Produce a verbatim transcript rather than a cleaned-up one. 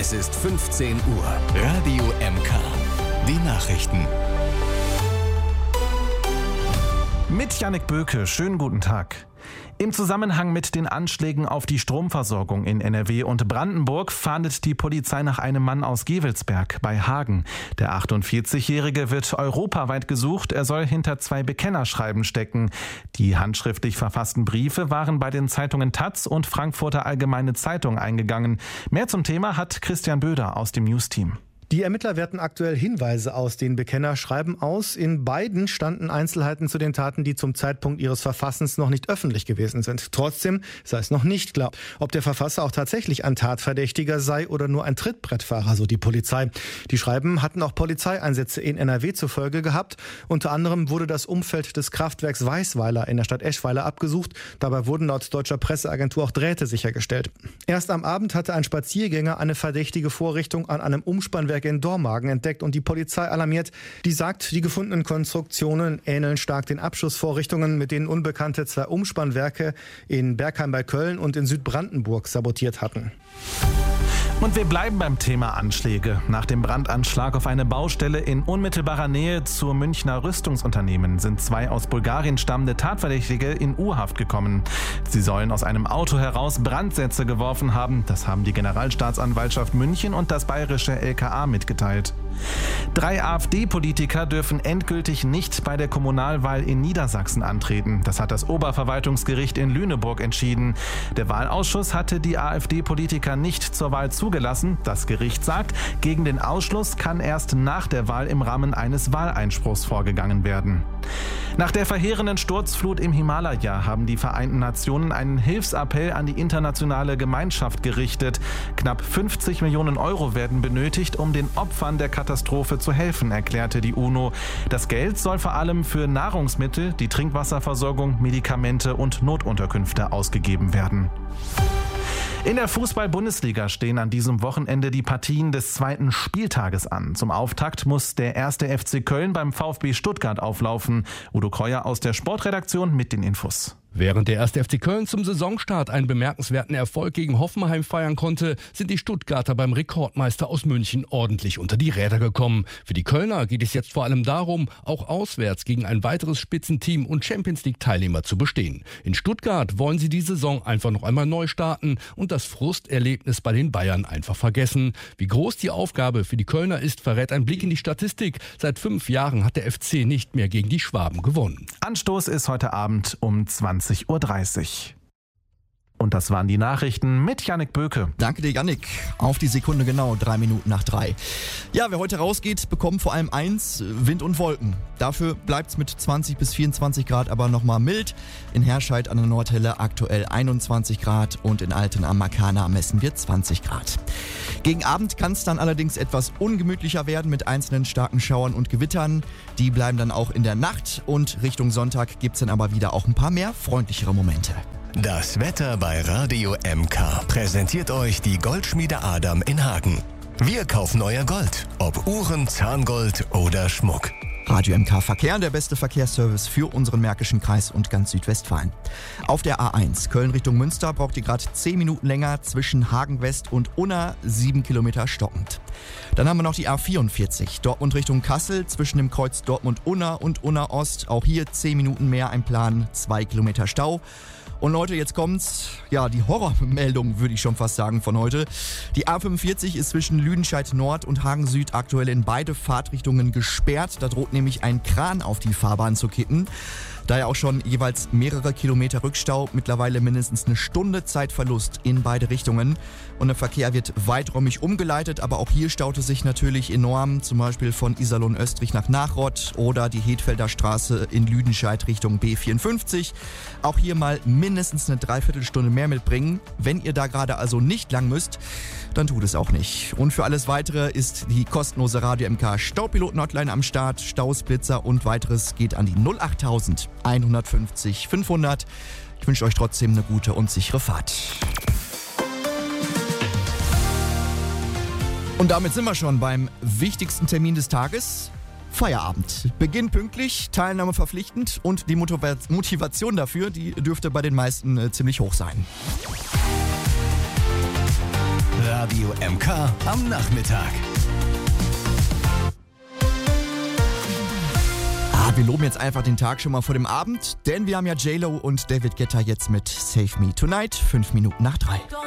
Es ist fünfzehn Uhr. Radio M K. Die Nachrichten. Mit Jannik Böke, schönen guten Tag. Im Zusammenhang mit den Anschlägen auf die Stromversorgung in N R W und Brandenburg fahndet die Polizei nach einem Mann aus Gevelsberg bei Hagen. Der achtundvierzigjährige wird europaweit gesucht. Er soll hinter zwei Bekennerschreiben stecken. Die handschriftlich verfassten Briefe waren bei den Zeitungen Taz und Frankfurter Allgemeine Zeitung eingegangen. Mehr zum Thema hat Christian Böder aus dem News-Team. Die Ermittler werten aktuell Hinweise aus den Bekennerschreiben aus. In beiden standen Einzelheiten zu den Taten, die zum Zeitpunkt ihres Verfassens noch nicht öffentlich gewesen sind. Trotzdem sei es noch nicht klar, ob der Verfasser auch tatsächlich ein Tatverdächtiger sei oder nur ein Trittbrettfahrer, so die Polizei. Die Schreiben hatten auch Polizeieinsätze in N R W zur Folge gehabt. Unter anderem wurde das Umfeld des Kraftwerks Weißweiler in der Stadt Eschweiler abgesucht. Dabei wurden laut deutscher Presseagentur auch Drähte sichergestellt. Erst am Abend hatte ein Spaziergänger eine verdächtige Vorrichtung an einem Umspannwerk in Dormagen entdeckt und die Polizei alarmiert. Die sagt, die gefundenen Konstruktionen ähneln stark den Abschussvorrichtungen, mit denen Unbekannte zwei Umspannwerke in Bergheim bei Köln und in Südbrandenburg sabotiert hatten. Und wir bleiben beim Thema Anschläge. Nach dem Brandanschlag auf eine Baustelle in unmittelbarer Nähe zur Münchner Rüstungsunternehmen sind zwei aus Bulgarien stammende Tatverdächtige in U-Haft gekommen. Sie sollen aus einem Auto heraus Brandsätze geworfen haben. Das haben die Generalstaatsanwaltschaft München und das bayerische L K A mitgeteilt. Drei AfD-Politiker dürfen endgültig nicht bei der Kommunalwahl in Niedersachsen antreten. Das hat das Oberverwaltungsgericht in Lüneburg entschieden. Der Wahlausschuss hatte die AfD-Politiker nicht zur Wahl zugelassen. Das Gericht sagt, gegen den Ausschluss kann erst nach der Wahl im Rahmen eines Wahleinspruchs vorgegangen werden. Nach der verheerenden Sturzflut im Himalaya haben die Vereinten Nationen einen Hilfsappell an die internationale Gemeinschaft gerichtet. Knapp fünfzig Millionen Euro werden benötigt, um den Opfern der Katastrophe zu helfen, erklärte die UNO. Das Geld soll vor allem für Nahrungsmittel, die Trinkwasserversorgung, Medikamente und Notunterkünfte ausgegeben werden. In der Fußball-Bundesliga stehen an diesem Wochenende die Partien des zweiten Spieltages an. Zum Auftakt muss der erste F C Köln beim VfB Stuttgart auflaufen. Udo Kreuer aus der Sportredaktion mit den Infos. Während der erste F C Köln zum Saisonstart einen bemerkenswerten Erfolg gegen Hoffenheim feiern konnte, sind die Stuttgarter beim Rekordmeister aus München ordentlich unter die Räder gekommen. Für die Kölner geht es jetzt vor allem darum, auch auswärts gegen ein weiteres Spitzenteam und Champions-League-Teilnehmer zu bestehen. In Stuttgart wollen sie die Saison einfach noch einmal neu starten und das Frusterlebnis bei den Bayern einfach vergessen. Wie groß die Aufgabe für die Kölner ist, verrät ein Blick in die Statistik. Seit fünf Jahren hat der F C nicht mehr gegen die Schwaben gewonnen. Anstoß ist heute Abend um zwanzig Uhr dreißig. Und das waren die Nachrichten mit Jannik Böke. Danke dir, Jannik. Auf die Sekunde genau, drei Minuten nach drei. Ja, wer heute rausgeht, bekommt vor allem eins, Wind und Wolken. Dafür bleibt es mit zwanzig bis vierundzwanzig Grad aber nochmal mild. In Herscheid an der Nordhelle aktuell einundzwanzig Grad und in Alten am Markana messen wir zwanzig Grad. Gegen Abend kann es dann allerdings etwas ungemütlicher werden mit einzelnen starken Schauern und Gewittern. Die bleiben dann auch in der Nacht und Richtung Sonntag gibt es dann aber wieder auch ein paar mehr freundlichere Momente. Das Wetter bei Radio M K präsentiert euch die Goldschmiede Adam in Hagen. Wir kaufen euer Gold, ob Uhren, Zahngold oder Schmuck. Radio M K Verkehr, der beste Verkehrsservice für unseren Märkischen Kreis und ganz Südwestfalen. Auf der A eins Köln Richtung Münster braucht ihr gerade zehn Minuten länger zwischen Hagen West und Unna, sieben Kilometer stockend. Dann haben wir noch die A vierundvierzig Dortmund Richtung Kassel zwischen dem Kreuz Dortmund-Unna und Unna-Ost. Auch hier zehn Minuten mehr ein Plan, zwei Kilometer Stau. Und Leute, jetzt kommt's, ja, die Horrormeldung, würde ich schon fast sagen, von heute. Die A fünfundvierzig ist zwischen Lüdenscheid Nord und Hagen Süd aktuell in beide Fahrtrichtungen gesperrt. Da droht nämlich ein Kran auf die Fahrbahn zu kippen. Daher auch schon jeweils mehrere Kilometer Rückstau, mittlerweile mindestens eine Stunde Zeitverlust in beide Richtungen. Und der Verkehr wird weiträumig umgeleitet, aber auch hier staut es sich natürlich enorm, zum Beispiel von Iserlohn-Österreich nach Nachrott oder die Hedfelder Straße in Lüdenscheid Richtung B vierundfünfzig. Auch hier mal mindestens eine Dreiviertelstunde mehr mitbringen. Wenn ihr da gerade also nicht lang müsst, dann tut es auch nicht. Und für alles Weitere ist die kostenlose Radio M K Staupiloten-Hotline am Start. Staus, Blitzer und weiteres geht an die null acht eins fünfzig fünfhundert. Ich wünsche euch trotzdem eine gute und sichere Fahrt. Und damit sind wir schon beim wichtigsten Termin des Tages. Feierabend. Beginn pünktlich, Teilnahme verpflichtend und die Motivation dafür, die dürfte bei den meisten äh, ziemlich hoch sein. Radio M K am Nachmittag. Ah, wir loben jetzt einfach den Tag schon mal vor dem Abend, denn wir haben ja J-Lo und David Guetta jetzt mit Save Me Tonight, fünf Minuten nach drei.